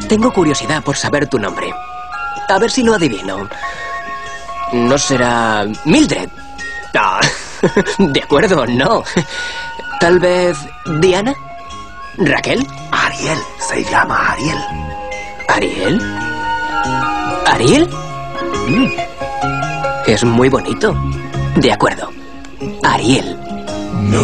Tengo curiosidad por saber tu nombre. A ver si lo adivino. ¿No será Mildred? Ah, de acuerdo, no. ¿Tal vez Diana? ¿Raquel? Ariel, se llama Ariel. ¿Ariel? ¿Ariel? Es muy bonito. De acuerdo. Ariel.